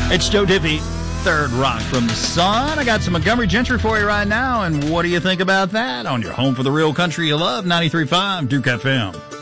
It's Joe Diffie, third rock from the sun. I got some Montgomery Gentry for you right now, and what do you think about that on your home for the real country you love, 93.5 Duke FM.